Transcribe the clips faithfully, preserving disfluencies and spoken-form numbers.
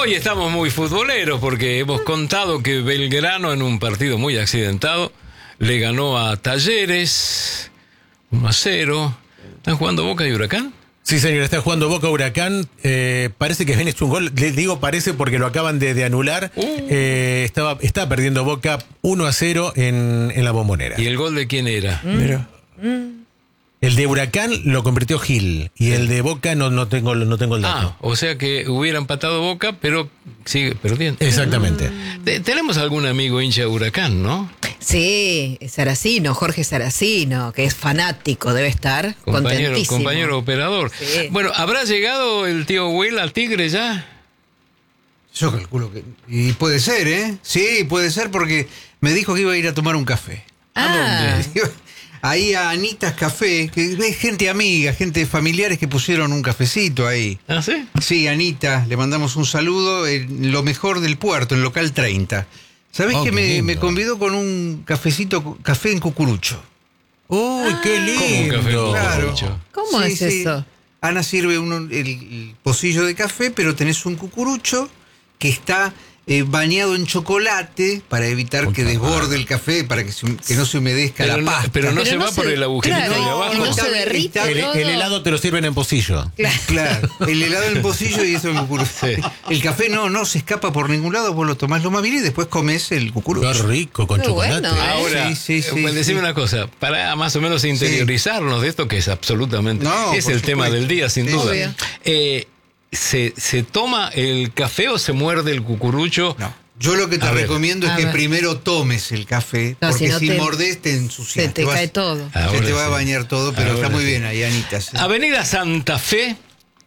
hoy estamos muy futboleros porque hemos contado que Belgrano, en un partido muy accidentado, le ganó a Talleres uno a cero. ¿Están jugando Boca y Huracán? Sí, señor, está jugando Boca Huracán. Eh, parece que es un gol. Les digo parece porque lo acaban de, de anular. Uh. Eh, estaba, estaba perdiendo Boca uno a cero en, en la Bombonera. ¿Y el gol de quién era? Mm. Pero, mm. El de Huracán lo convirtió Gil. Y el de Boca no, no, tengo, no tengo el dato. Ah, o sea que hubiera empatado Boca, pero sigue perdiendo. Exactamente. Mm. Tenemos algún amigo hincha de Huracán, ¿no? Sí, Saracino, Jorge Saracino, que es fanático, debe estar compañero, contentísimo. Compañero operador. Sí. Bueno, ¿habrá llegado el tío Will al Tigre ya? Yo calculo que... Y puede ser, ¿eh? Sí, puede ser porque me dijo que iba a ir a tomar un café. Ah. Ahí a Anitas Café, que es gente amiga, gente familiares que pusieron un cafecito ahí. ¿Ah, sí? Sí, Anita, le mandamos un saludo en lo mejor del puerto, en local treinta. ¿Sabés oh, que me, me convidó con un cafecito, café en cucurucho? ¡Uy, ah, qué lindo! ¿Cómo café en claro. cucurucho? ¿Cómo sí, es sí. eso? Ana sirve uno, el, el pocillo de café, pero tenés un cucurucho que está eh, bañado en chocolate para evitar Puta que desborde madre. el café, para que, se, que no se humedezca pero la no, pasta. Pero no pero se no va se, por el agujerito claro, de abajo. No se derrite. El, el helado te lo sirven en pocillo. Claro. Claro, el helado en el pocillo y eso en cucurucho. Sí. El café no, no se escapa por ningún lado, vos lo tomás lo más bien y después comés el cucurucho. Qué rico, con Qué chocolate. Bueno, ¿eh? Ahora, sí, sí, sí, pues, decime sí. una cosa, para más o menos interiorizarnos sí. de esto, que es absolutamente... No, es el supuesto. tema del día, sin sí, duda. Eh, ¿se, ¿Se toma el café o se muerde el cucurucho? No. Yo lo que te a recomiendo ver. es que ver. primero tomes el café, no, porque si, no si te, mordés te ensucias. Se te, te cae todo. Se Ahora te va sí. a bañar todo, pero Ahora está muy sí. bien ahí, Anita. Sí. Avenida Santa Fe,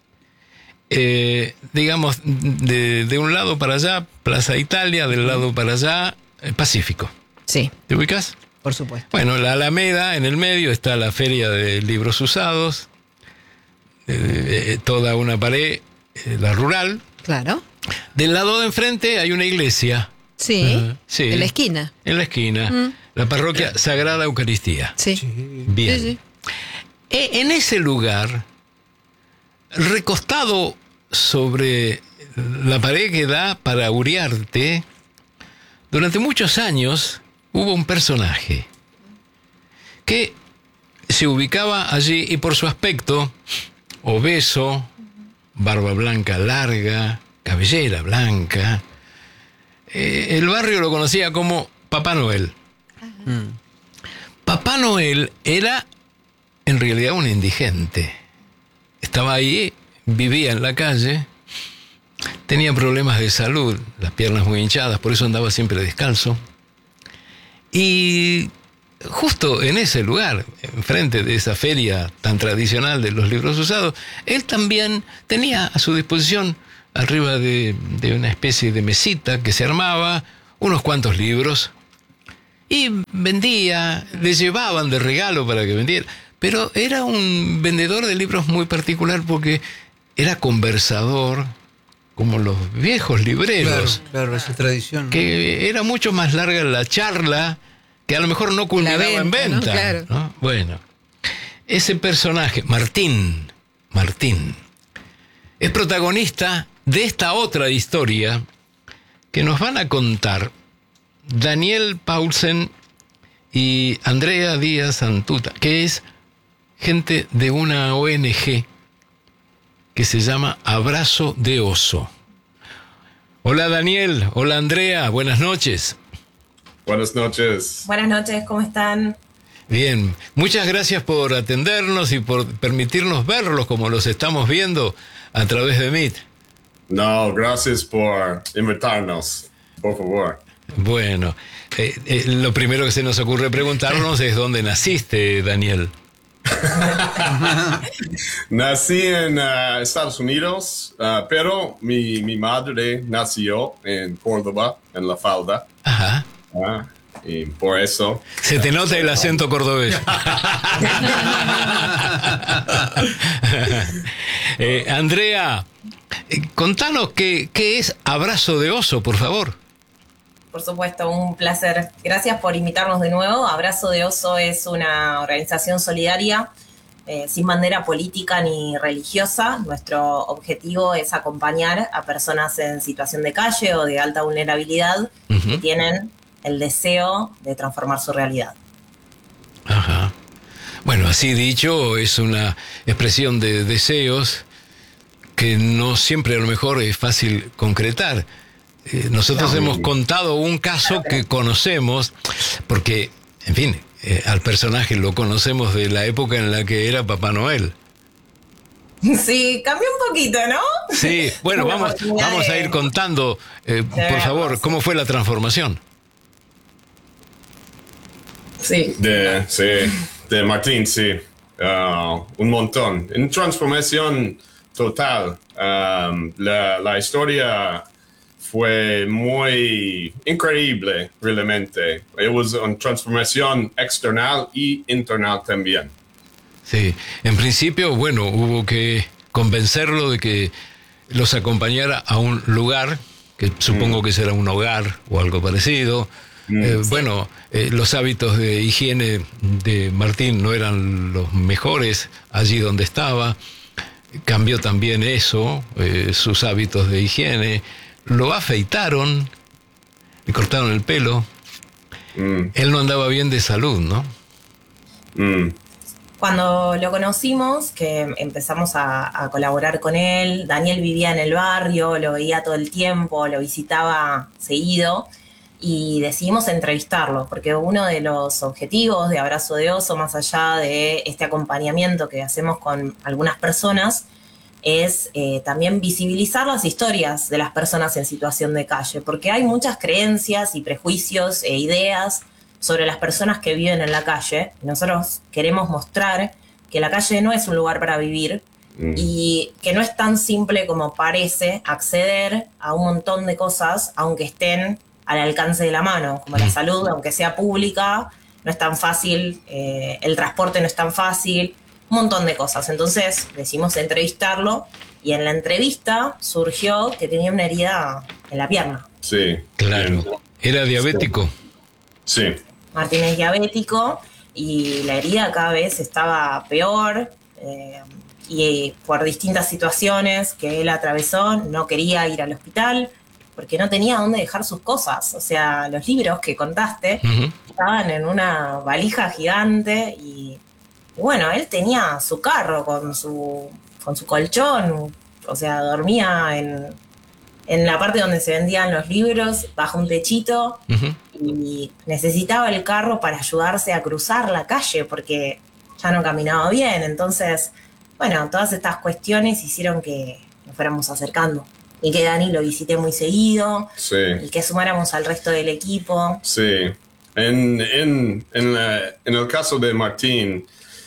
eh, digamos, de, de un lado para allá, Plaza Italia, del lado para allá, eh, Pacífico. Sí. ¿Te ubicas? Por supuesto. Bueno, la Alameda, en el medio está la Feria de Libros Usados, eh, eh, toda una pared, eh, la rural. Claro. Del lado de enfrente hay una iglesia. Sí, uh, sí. en la esquina. En la esquina. Mm. La parroquia Sagrada Eucaristía. Sí. Bien. Sí, sí. E- en ese lugar, recostado sobre la pared que da para Uriarte, durante muchos años hubo un personaje que se ubicaba allí y por su aspecto, obeso, barba blanca larga, cabellera blanca, eh, el barrio lo conocía como Papá Noel. Mm. Papá Noel era en realidad un indigente. Estaba ahí, vivía en la calle, tenía problemas de salud, las piernas muy hinchadas, por eso andaba siempre descalzo. Y justo en ese lugar, enfrente de esa feria tan tradicional de los libros usados, él también tenía a su disposición, arriba de, de una especie de mesita que se armaba, unos cuantos libros, y vendía, le llevaban de regalo para que vendiera. Pero era un vendedor de libros muy particular porque era conversador, como los viejos libreros. Claro, claro, esa tradición. Que era mucho más larga la charla, que a lo mejor no culminaba venta, en venta. ¿no? Claro. ¿no? Bueno, ese personaje, Martín, Martín, es protagonista de esta otra historia que nos van a contar Daniel Paulsen y Andrea Díaz Antuta, que es gente de una O N G que se llama Abrazo de Oso. Hola Daniel, hola Andrea, buenas noches. Buenas noches. Buenas noches, ¿cómo están? Bien, muchas gracias por atendernos y por permitirnos verlos como los estamos viendo a través de Meet. No, gracias por invitarnos, por favor. Bueno, eh, eh, lo primero que se nos ocurre preguntarnos es dónde naciste, Daniel. Nací en uh, Estados Unidos, uh, pero mi, mi madre nació en Córdoba, en La Falda. Ajá. Uh, y por eso... Se te nota el acento cordobés. eh, Andrea, eh, contanos qué, qué es Abrazo de Oso, por favor. Por supuesto, un placer. Gracias por invitarnos de nuevo. Abrazo de Oso es una organización solidaria eh, sin bandera política ni religiosa. Nuestro objetivo es acompañar a personas en situación de calle o de alta vulnerabilidad uh-huh. que tienen el deseo de transformar su realidad. Ajá. Bueno, así dicho, es una expresión de deseos que no siempre a lo mejor es fácil concretar. Eh, nosotros no, hemos contado un caso que conocemos, porque, en fin, eh, al personaje lo conocemos de la época en la que era Papá Noel. Sí, cambió un poquito, ¿no? Sí, bueno, vamos, vamos a ir contando, eh, por favor, cómo fue la transformación. Sí. De, sí, de Martín, sí. Uh, un montón. En transformación total. Um, la, la historia fue muy increíble, realmente. It was una transformación external y internal también. Sí, en principio, bueno, hubo que convencerlo de que los acompañara a un lugar, que supongo mm. que será un hogar o algo parecido. Mm, eh, sí. Bueno, eh, los hábitos de higiene de Martín no eran los mejores allí donde estaba. Cambió también eso, eh, sus hábitos de higiene. Lo afeitaron, le cortaron el pelo. Mm. Él no andaba bien de salud, ¿no? Mm. Cuando lo conocimos, que empezamos a, a colaborar con él, Daniel vivía en el barrio, lo veía todo el tiempo, lo visitaba seguido y decidimos entrevistarlo, porque uno de los objetivos de Abrazo de Oso, más allá de este acompañamiento que hacemos con algunas personas, es eh, también visibilizar las historias de las personas en situación de calle, porque hay muchas creencias y prejuicios e ideas sobre las personas que viven en la calle. Nosotros queremos mostrar que la calle no es un lugar para vivir mm. y que no es tan simple como parece acceder a un montón de cosas, aunque estén al alcance de la mano, como mm. la salud, aunque sea pública, no es tan fácil, eh, el transporte no es tan fácil, un montón de cosas. Entonces decidimos entrevistarlo y en la entrevista surgió que tenía una herida en la pierna. Sí, claro. ¿Era diabético? Sí. Martín es diabético y la herida cada vez estaba peor eh, y por distintas situaciones que él atravesó no quería ir al hospital porque no tenía dónde dejar sus cosas. O sea, los libros que contaste uh-huh. estaban en una valija gigante y bueno, él tenía su carro con su, con su colchón, o sea, dormía en, en la parte donde se vendían los libros, bajo un techito, uh-huh. y necesitaba el carro para ayudarse a cruzar la calle porque ya no caminaba bien. Entonces, bueno, todas estas cuestiones hicieron que nos fuéramos acercando y que Dani lo visité muy seguido, sí. y que sumáramos al resto del equipo. Sí, en, en, en, la, en el caso de Martín,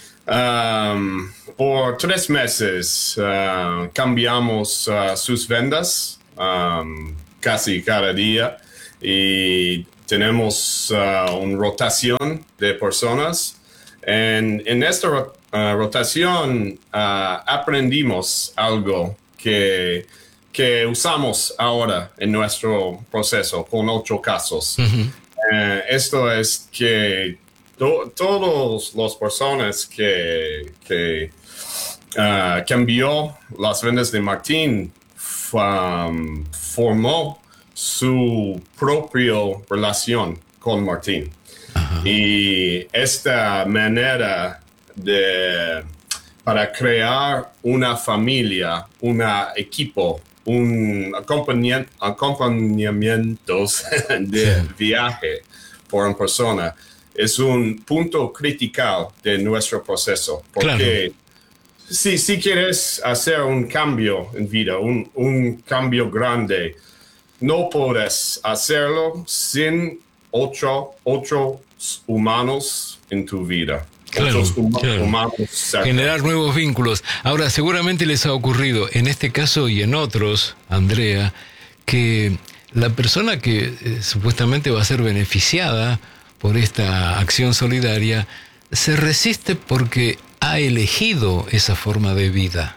um, por tres meses uh, cambiamos uh, sus vendas um, casi cada día y tenemos uh, una rotación de personas. En, en esta uh, rotación uh, aprendimos algo que, que usamos ahora en nuestro proceso con ocho casos. Uh-huh. Uh, esto es que to, todas las personas que, que uh, cambió las vendas de Martín um, formó su propia relación con Martín. Uh-huh. Y esta manera de para crear una familia, un equipo, un acompañamiento, acompañamientos de viaje por una persona es un punto crítico de nuestro proceso. Porque claro. si, si quieres hacer un cambio en vida, un, un cambio grande, no puedes hacerlo sin ocho, ocho humanos en tu vida. Claro, hum- claro. Humanos generar nuevos vínculos. Ahora, seguramente les ha ocurrido en este caso y en otros, Andrea, que la persona que eh, supuestamente va a ser beneficiada por esta acción solidaria se resiste porque ha elegido esa forma de vida.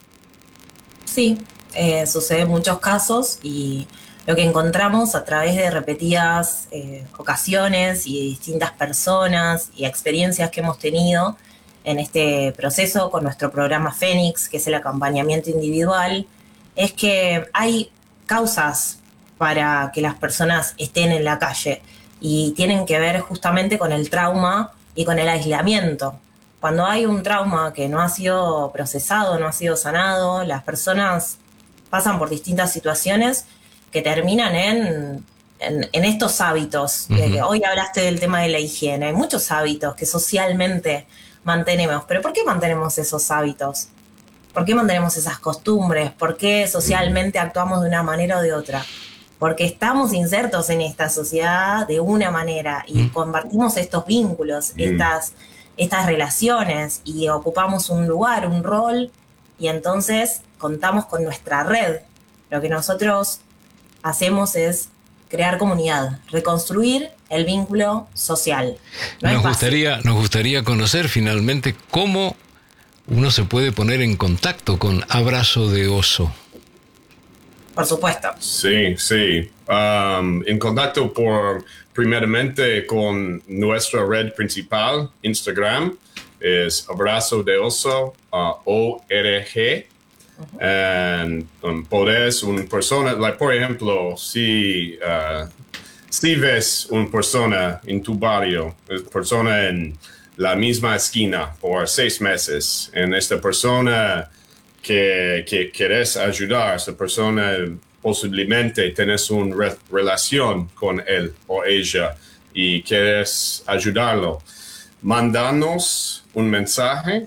Sí, eh, sucede en muchos casos y lo que encontramos a través de repetidas eh, ocasiones y de distintas personas y experiencias que hemos tenido en este proceso con nuestro programa Fénix, que es el acompañamiento individual, es que hay causas para que las personas estén en la calle y tienen que ver justamente con el trauma y con el aislamiento. Cuando hay un trauma que no ha sido procesado, no ha sido sanado, las personas pasan por distintas situaciones que terminan en, en, en estos hábitos. Uh-huh. Eh, hoy hablaste del tema de la higiene. Hay muchos hábitos que socialmente mantenemos. ¿Pero por qué mantenemos esos hábitos? ¿Por qué mantenemos esas costumbres? ¿Por qué socialmente actuamos de una manera o de otra? Porque estamos insertos en esta sociedad de una manera y compartimos estos vínculos, estas, estas relaciones y ocupamos un lugar, un rol, y entonces contamos con nuestra red. Lo que nosotros hacemos es crear comunidad, reconstruir el vínculo social. No nos, gustaría, nos gustaría conocer finalmente cómo uno se puede poner en contacto con Abrazo de Oso. Por supuesto. Sí, sí. Um, en contacto por, primeramente con nuestra red principal, Instagram, es Abrazo de Oso, uh, O R G. Uh-huh. And um, podés una persona, like, por ejemplo, si, uh, si ves una persona en tu barrio, una persona en la misma esquina por seis meses, en esta persona que, que querés ayudar, esta persona posiblemente tenés una re- relación con él o ella y querés ayudarlo, mandanos un mensaje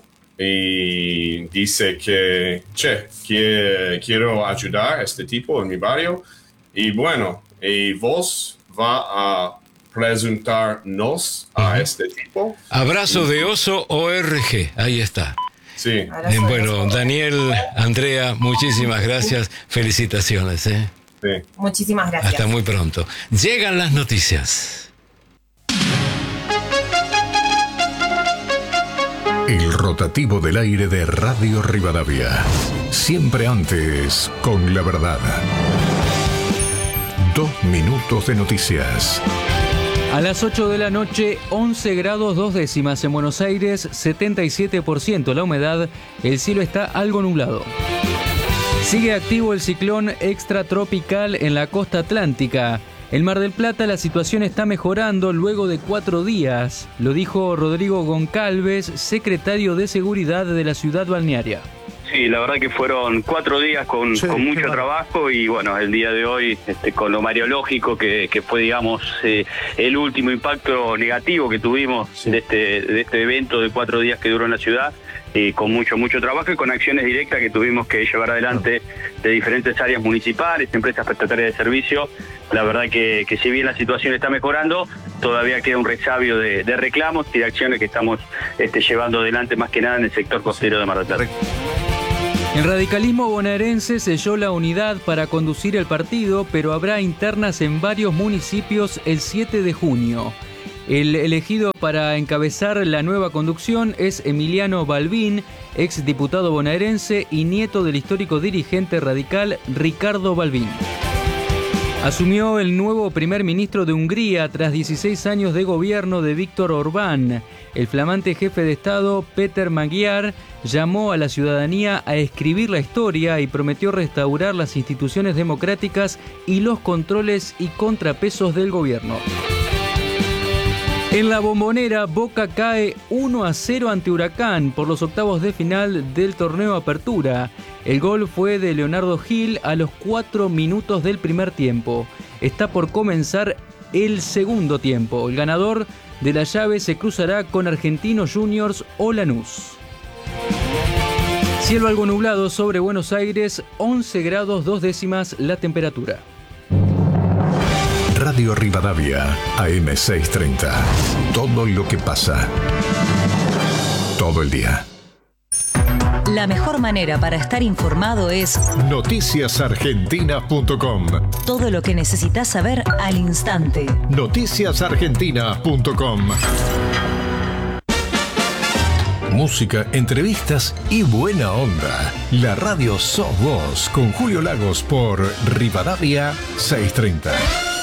y dice que, che, que quiero ayudar a este tipo en mi barrio, y bueno, y vos va a presentarnos a uh-huh. este tipo. Abrazo de Oso O R G, ahí está. Sí. Eh, bueno, Daniel, Andrea, muchísimas gracias, felicitaciones. ¿eh? Sí. Muchísimas gracias. Hasta muy pronto. Llegan las noticias. El rotativo del aire de Radio Rivadavia. Siempre antes con la verdad. Dos minutos de noticias. A las ocho de la noche, once grados dos décimas en Buenos Aires, setenta y siete por ciento la humedad, el cielo está algo nublado. Sigue activo el ciclón extratropical en la costa atlántica. En Mar del Plata la situación está mejorando luego de cuatro días, lo dijo Rodrigo Goncalves, secretario de Seguridad de la ciudad balnearia. Sí, la verdad que fueron cuatro días con, sí, con mucho claro. trabajo y bueno, el día de hoy este, con lo mariológico que, que fue, digamos, eh, el último impacto negativo que tuvimos sí. de, este, de este evento de cuatro días que duró en la ciudad, eh, con mucho, mucho trabajo y con acciones directas que tuvimos que llevar adelante de diferentes áreas municipales, empresas prestatarias de servicio. La verdad que, que si bien la situación está mejorando, todavía queda un resabio de, de reclamos y de acciones que estamos este, llevando adelante más que nada en el sector costero de Mar del Plata. El radicalismo bonaerense selló la unidad para conducir el partido, pero habrá internas en varios municipios el siete de junio. El elegido para encabezar la nueva conducción es Emiliano Balbín, ex diputado bonaerense y nieto del histórico dirigente radical Ricardo Balbín. Asumió el nuevo primer ministro de Hungría tras dieciséis años de gobierno de Víctor Orbán. El flamante jefe de Estado, Péter Magyar, llamó a la ciudadanía a escribir la historia y prometió restaurar las instituciones democráticas y los controles y contrapesos del gobierno. En la Bombonera, Boca cae uno a cero ante Huracán por los octavos de final del torneo Apertura. El gol fue de Leonardo Gil a los cuatro minutos del primer tiempo. Está por comenzar el segundo tiempo. El ganador de la llave se cruzará con Argentinos Juniors o Lanús. Cielo algo nublado sobre Buenos Aires, once grados dos décimas la temperatura. Radio Rivadavia, A M seiscientos treinta. Todo lo que pasa. Todo el día. La mejor manera para estar informado es noticias argentinas punto com. Todo lo que necesitas saber al instante. noticias argentinas punto com. Música, entrevistas y buena onda. La radio sos vos con Julio Lagos por Rivadavia seiscientos treinta.